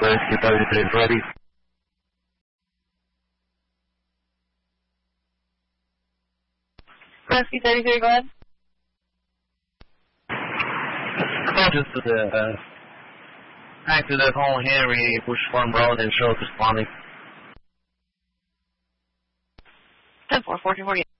Rescue 33 is ready. Rescue 33, go ahead. Just to the active at home Henry, Bush Farm Road and show responding. 10-4, 1448.